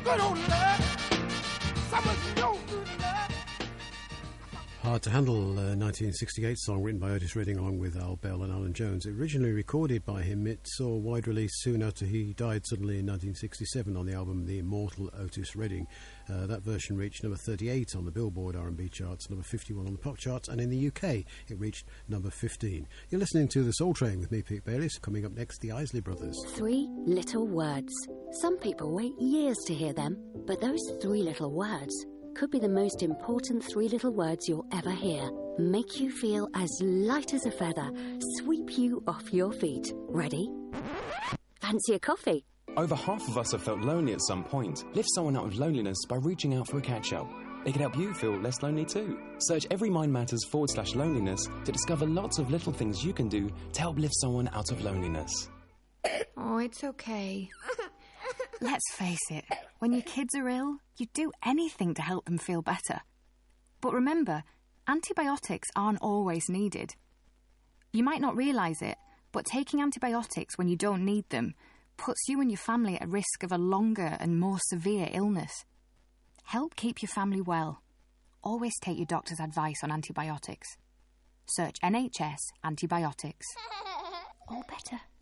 good old love. Some of your good love. Hard to Handle, 1968 song written by Otis Redding along with Al Bell and Alan Jones. Originally recorded by him, it saw wide release soon after he died suddenly in 1967 on the album The Immortal Otis Redding. That version reached number 38 on the Billboard R&B charts, number 51 on the pop charts, and in the UK it reached number 15. You're listening to The Soul Train with me, Pete Bayliss. Coming up next, the Isley Brothers. 3 little words. Some people wait years to hear them, but those 3 little words could be the most important 3 little words you'll ever hear. Make you feel as light as a feather. Sweep you off your feet. Ready? Fancy a coffee? Over half of us have felt lonely at some point. Lift someone out of loneliness by reaching out for a catch-up. It can help you feel less lonely too. Search Every Mind Matters /loneliness to discover lots of little things you can do to help lift someone out of loneliness. Oh, it's okay. Let's face it, when your kids are ill, you'd do anything to help them feel better. But remember, antibiotics aren't always needed. You might not realise it, but taking antibiotics when you don't need them puts you and your family at risk of a longer and more severe illness. Help keep your family well. Always take your doctor's advice on antibiotics. Search NHS antibiotics. All better.